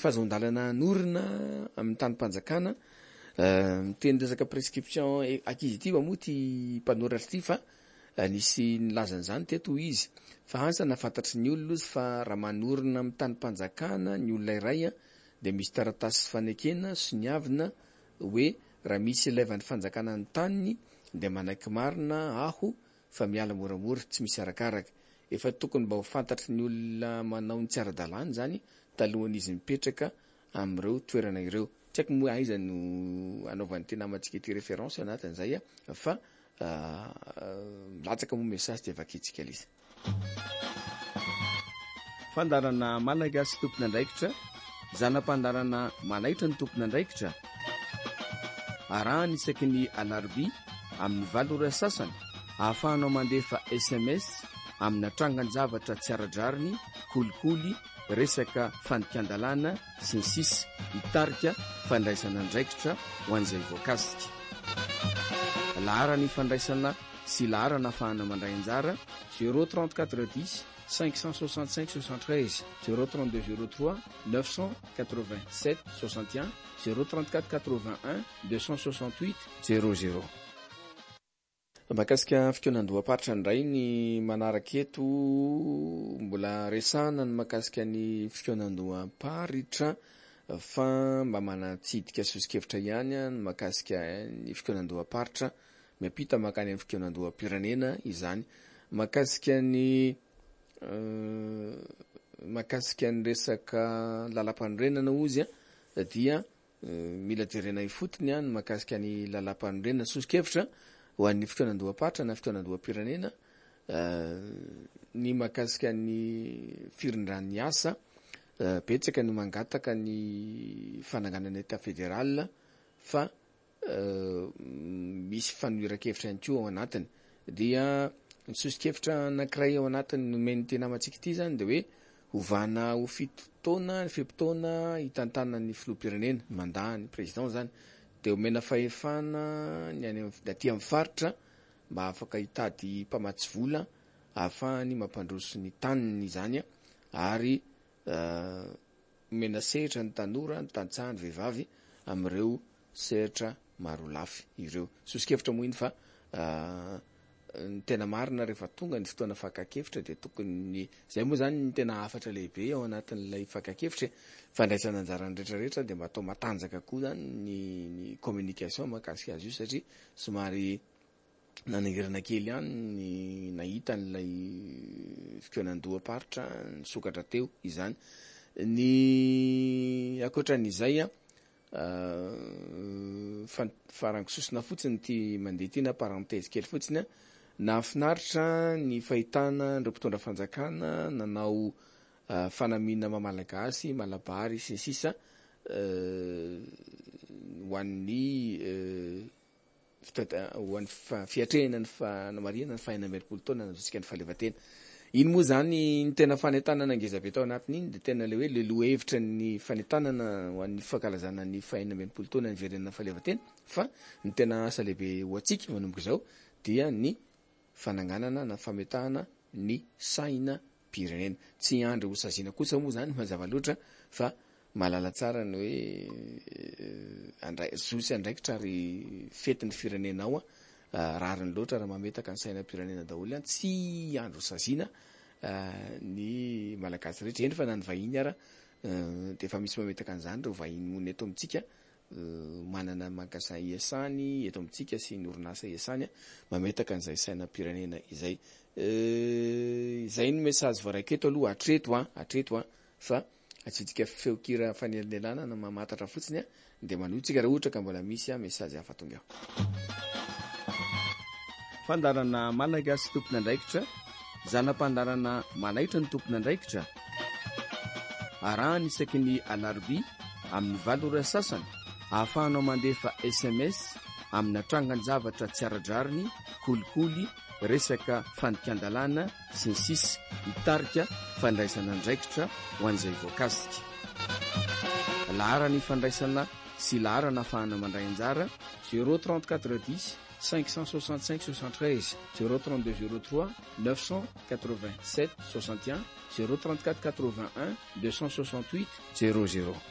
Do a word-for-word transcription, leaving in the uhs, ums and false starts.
fahazondalana norina amin'ny tanympanjakana teny resaka prescription akizy ity moa ty mpanoratra ity fa nisy nilazan'izany teto izy fa asa nafantatry ny olona izy fa raha manorina amin'ny tanympanjakana ny olona iray de misy taratasy fanekena sy ny avina hoe raha misy ilevany fanjakana ny taniny de manaiky marina aho fa miala moramora tsy misy arakaraka efa tokony mba ho fantatry ny olona manao ny tsy ara-dalàna zany talohan'izy mipetraka amin'ireo toerana ireo tsy haiko moa aiza no anaovan'ny tena matsika ty référence anatin'izay fa latsaka moa message de vakitsika izy fandarana malagasy tompona andraikitra zanam-pandarana manaitra ny tompona andraikitra arahany isaky ny alarbi amin'ny valora sasany ahafahanao mandefa S M S amin'ny atrangany zavatra tsy ara-drariny kolikoly resaka fandikan-dalàna sy ny sisa hitarika fandraisana andraikitra ho an'izay voakasika laharany fandraisana sy laharana ahafahana mandray anjara zéro trente-quatre dix cinq cent soixante-cinq soixante-treize zéro trente-deux zéro trois neuf cent quatre-vingt-sept soixante et un zéro trente-quatre quatre-vingt-un deux cent soixante-huit zéro zéro mahakasika fikonan-doham-paritra ndray ny manaraka eto mbola resana ny mahakasika ny fikonan-doham-paritra fa mba manatsidika sosikevitra ihany ny mahakasika ny fikonan-doham-paritra miampita makany amin'ny fikonan-doham-pirenena izany mahakasika ny mahakasika ny resaka lalam-panorenana ozy dia mila jerena ifotony any mahakasika ny lalam-panorenana sosikevitra ho an'ny fikonan-doham-paritra na fikonan-doham-pirenena ny mahakasika ny firindran'ny asa betsaka ny mangataka ny fananganana eta federal fa misy fanohiran-kevitra ihany koa ao anatiny dia ny sosikevitra anankiray ao anatiny nomeny tena matsika ity zany de hoe ovana ho fito taona ny fepitaona hitantana ny filoham-pirenena mandaha ny président zany de omena fahefana ny any aty amin'ny faritra mba afaka hitady mpamatsy vola ahafahany mampandroso ny taniny zany ary omena sehitra ny tanora ny tantsaha ny vehivavy amin'ireo sehitra maro lafy ireo sosikevitra moa iny fa ny tena marina rehefa tonga ny fotoana fakakevitra de tokony zay moa zany ny tena afatra lehibe ao anatin'ilay fakakevitra fandraisana anjarany rehetrarehetra de mba atao matanjaka koa zany ny ny communication mahakasika azy io satria somary nanangirana kely ihany ny nahita n'ilay fikonan-doham-paritra ny sokatra teo izany ny akoatran'izay farangisosina fotsiny ty mandeha ty na parenthèse kely fotsiny nahafinaritra ny fahitana ireo mpitondra fanjakana nanao fanamina mamalagasy malabary sy sisa ho an'ny ho an'ny fiatrehana ny fanamariana ny fahina ambiroapolo taona nazosika ny fahaleovatena iny moa zany ny tena fanentanana ngezabe tao anatiny iny de tena le hoe le lohevitra ny fanentanana ho an'ny fankalazana ny fahina ambiroapolo taona ny verenana fahaleovatena fa ny tena asa lehibe ho atsika manomboka izao dia ny fananganana na fametahana ny saina pirenena tsy andro ho sazina kosa moa zany mazava loatra fa malala tsara ny hoe andray zosy andraikitra ary fety ny firenenao rariny loatra raha mametaka ny saina pirenena daholo any tsy andro sazina ny malagasy rehetra eny fa na ny vahiny ara de efa misy mametaka an'izany reo vahiny mony eto amitsika manana makasa iasany eto amitsika sy ny orinasa iasany mametaka an'izay saina pirenena izay izay ny message voaraiko eto aloha atreto a atreto a fa atsitsika feokira fanelnelana na mamatatra fotsiny a de manohitsika raha ohatra ka mbola misy a message hafa tonga ao fandarana malagasy tompona andraikitra zanam-pandarana manaitra ny tompona andraikitra arahany isaky ny alarbi amin'ny valora sasany ahafahanao mandefa S M S amin'ny atrangany zavatra tsy ara-drariny kolikoly resaka fandikan-dalàna sy ny sisa hitarika fandraisana andraikitra ho an'izay voakasika laharany fandraisana sy laharana ahafahana mandray anjara zéro trente-quatre dix cinq cent soixante-cinq soixante-treize zéro trente-deux zéro trois neuf cent quatre-vingt-sept soixante et un zéro trente-quatre quatre-vingt-un deux cent soixante-huit zéro zéro